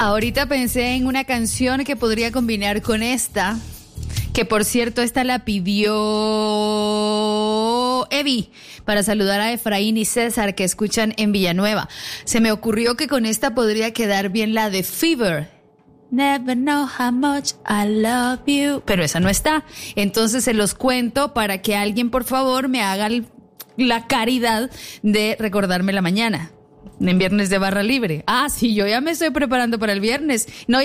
Ahorita pensé en una canción que podría combinar con esta, que por cierto esta la pidió Evi para saludar a Efraín y César que escuchan en Villanueva. Se me ocurrió que con esta podría quedar bien la de Fever. Never know how much I love you. Pero esa no está. Entonces se los cuento para que alguien por favor me haga la caridad de recordarme la mañana. En viernes de barra libre. Ah, sí, yo ya me estoy preparando para el viernes. No,